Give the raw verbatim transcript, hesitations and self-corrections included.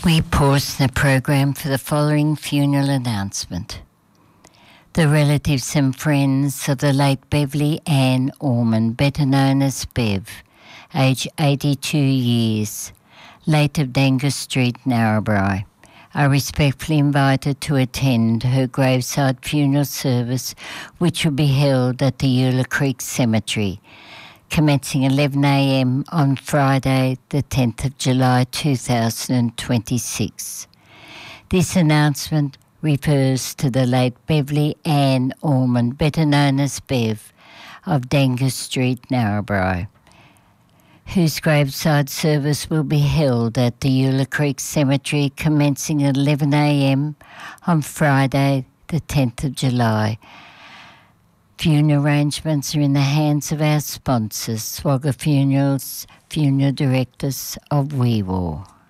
We pause the program for the following funeral announcement. The relatives and friends of the late Beverly Ann Orman, better known as Bev, aged eighty-two years, late of Dangus Street, Narrabri, are respectfully invited to attend her graveside funeral service, which will be held at the Eula Creek Cemetery, commencing eleven a m on Friday, the tenth of July two thousand twenty-six. This announcement refers to the late Beverly Ann Orman, better known as Bev, of Dangus Street, Narrabri, whose graveside service will be held at the Eula Creek Cemetery commencing at eleven a m on Friday, the tenth of July. Funeral arrangements are in the hands of our sponsors, Swagger Funerals, funeral directors of Weewar.